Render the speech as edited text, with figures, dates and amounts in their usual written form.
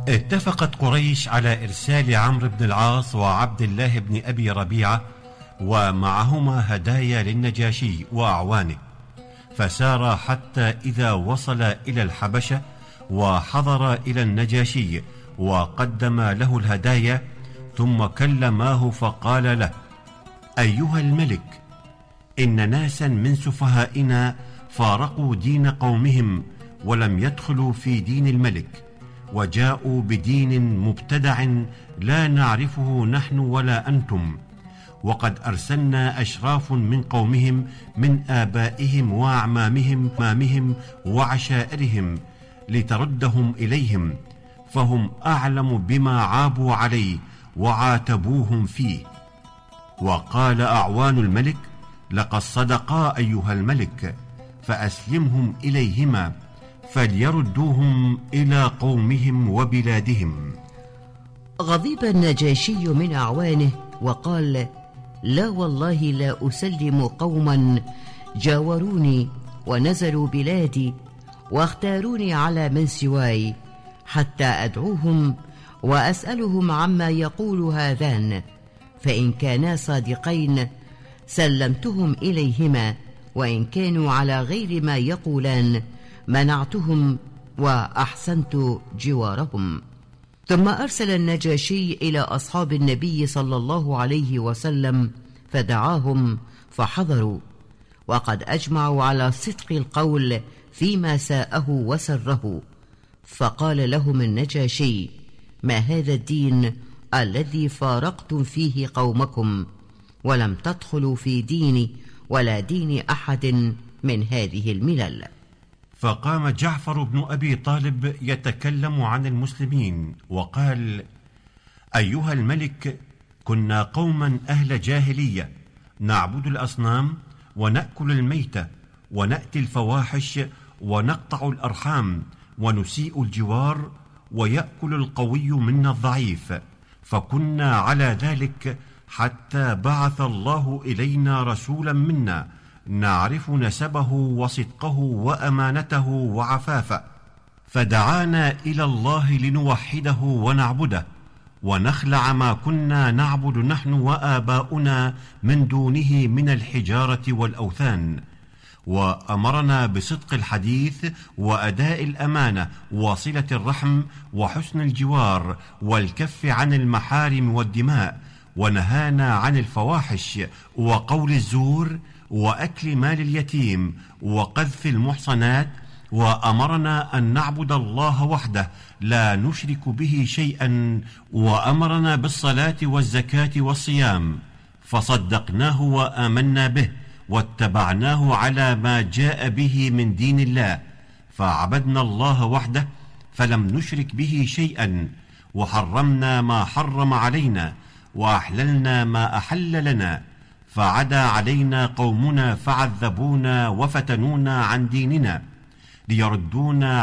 اتفقت قريش على إرسال عمرو بن العاص وعبد الله بن أبي ربيعة ومعهما هدايا للنجاشي وأعوانه، فسار حتى إذا وصل إلى الحبشة وحضر إلى النجاشي وقدم له الهدايا، ثم كلماه فقال له: أيها الملك، إن ناسا من سفهائنا فارقوا دين قومهم ولم يدخلوا في دين الملك، وجاءوا بدين مبتدع لا نعرفه نحن ولا أنتم، وقد أرسلنا أشراف من قومهم من آبائهم وأعمامهم وعشائرهم لتردهم إليهم، فهم أعلم بما عابوا عليه وعاتبوهم فيه. وقال أعوان الملك: لقد صدقا أيها الملك، فأسلمهم إليهما فليردوهم إلى قومهم وبلادهم. غضب النجاشي من أعوانه وقال: لا والله لا أسلم قوما جاوروني ونزلوا بلادي واختاروني على من سواي، حتى أدعوهم وأسألهم عما يقول هذان، فإن كانا صادقين سلمتهم إليهما، وإن كانوا على غير ما يقولان منعتهم وأحسنت جوارهم. ثم أرسل النجاشي إلى أصحاب النبي صلى الله عليه وسلم فدعاهم فحضروا، وقد أجمعوا على صدق القول فيما ساءه وسره. فقال لهم النجاشي: ما هذا الدين الذي فارقتم فيه قومكم، ولم تدخلوا في ديني ولا دين أحد من هذه الملل؟ فقام جعفر بن أبي طالب يتكلم عن المسلمين وقال: أيها الملك، كنا قوما أهل جاهلية، نعبد الأصنام ونأكل الميتة ونأتي الفواحش ونقطع الأرحام ونسيء الجوار، ويأكل القوي منا الضعيف، فكنا على ذلك حتى بعث الله إلينا رسولا منا نعرف نسبه وصدقه وأمانته وعفافه، فدعانا إلى الله لنوحده ونعبده ونخلع ما كنا نعبد نحن وآباؤنا من دونه من الحجارة والأوثان، وأمرنا بصدق الحديث وأداء الأمانة وصلة الرحم وحسن الجوار والكف عن المحارم والدماء، ونهانا عن الفواحش وقول الزور وأكل مال اليتيم وقذف المحصنات، وأمرنا أن نعبد الله وحده لا نشرك به شيئا، وأمرنا بالصلاة والزكاة والصيام، فصدقناه وآمنا به واتبعناه على ما جاء به من دين الله، فعبدنا الله وحده فلم نشرك به شيئا، وحرمنا ما حرم علينا وأحللنا ما أحل لنا، فعدا علينا قومنا فعذبونا وفتنونا عن ديننا ليردونا